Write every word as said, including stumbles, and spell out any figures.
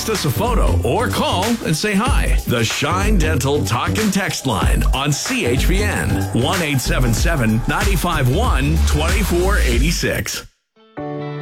text us a photo or call and say hi. The Shine Dental Talk and Text line on C H P N one eight seven seven, nine five one, two four eight six.